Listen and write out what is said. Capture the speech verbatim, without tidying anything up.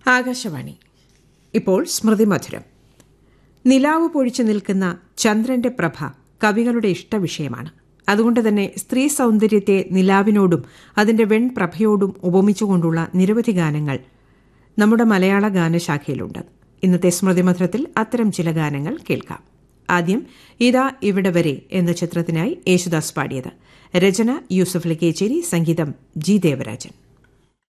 ആകാശവാണി. ഇപ്പോൾ സ്മൃതി മധുരം. നിലാവ് പൊഴിച്ചു നിൽക്കുന്ന ചന്ദ്രന്റെ പ്രഭ കവികളുടെ ഇഷ്ടവിഷയമാണ്. അതുകൊണ്ട് തന്നെ സ്ത്രീ സൗന്ദര്യത്തെ നിലാവിനോടും അതിന്റെ വെൺപ്രഭയോടും ഉപമിച്ചുകൊണ്ടുള്ള നിരവധി ഗാനങ്ങൾ നമ്മുടെ മലയാള ഗാനശാഖയിലുണ്ട്. ഇന്നത്തെ സ്മൃതിമധുരത്തിൽ അത്തരം ചില ഗാനങ്ങൾ കേൾക്കാം. ആദ്യം ഇതാ ഇവിടെ വരെ എന്ന ചിത്രത്തിനായി യേശുദാസ് പാടിയത്. രചന യൂസഫ് അലി കേച്ചേരി, സംഗീതം ജി ദേവരാജൻ.